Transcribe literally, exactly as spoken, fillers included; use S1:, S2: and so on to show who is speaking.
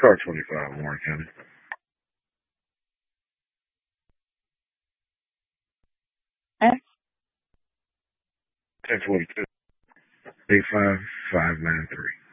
S1: Car twenty-five, Warren County.
S2: S
S1: ten forty-two, eight five five nine three.